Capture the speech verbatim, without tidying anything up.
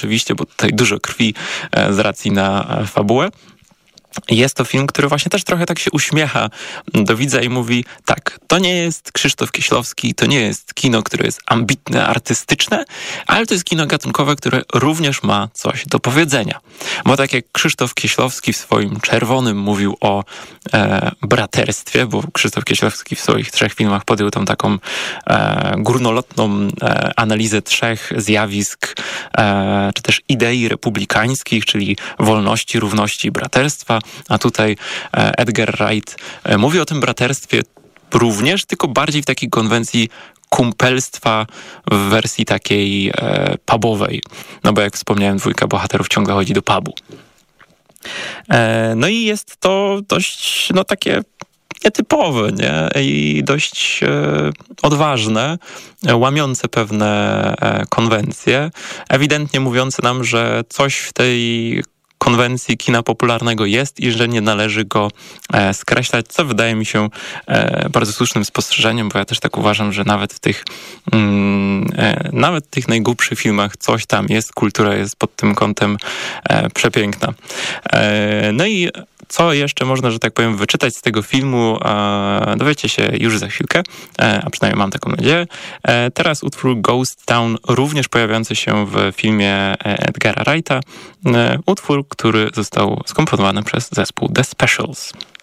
oczywiście, bo tutaj dużo krwi z racji na fabułę. Jest to film, który właśnie też trochę tak się uśmiecha do widza i mówi, tak, to nie jest Krzysztof Kieślowski, to nie jest kino, które jest ambitne, artystyczne, ale to jest kino gatunkowe, które również ma coś do powiedzenia. Bo tak jak Krzysztof Kieślowski w swoim Czerwonym mówił o e, braterstwie, bo Krzysztof Kieślowski w swoich trzech filmach podjął tą taką e, górnolotną e, analizę trzech zjawisk, e, czy też idei republikańskich, czyli wolności, równości i braterstwa. A tutaj Edgar Wright mówi o tym braterstwie również, tylko bardziej w takiej konwencji kumpelstwa w wersji takiej e, pubowej. No bo jak wspomniałem, dwójka bohaterów ciągle chodzi do pubu. E, no i jest to dość, no takie nietypowe, nie? I dość e, odważne, e, łamiące pewne e, konwencje, ewidentnie mówiące nam, że coś w tej konwencji kina popularnego jest i że nie należy go e, skreślać, co wydaje mi się e, bardzo słusznym spostrzeżeniem, bo ja też tak uważam, że nawet w tych mm, e, nawet w tych najgłupszych filmach coś tam jest, kultura jest pod tym kątem e, przepiękna. E, no i co jeszcze można, że tak powiem, wyczytać z tego filmu, e, dowiecie się już za chwilkę, e, a przynajmniej mam taką nadzieję. E, teraz utwór Ghost Town, również pojawiający się w filmie Edgara Wrighta. E, utwór, który został skomponowany przez zespół The Specials.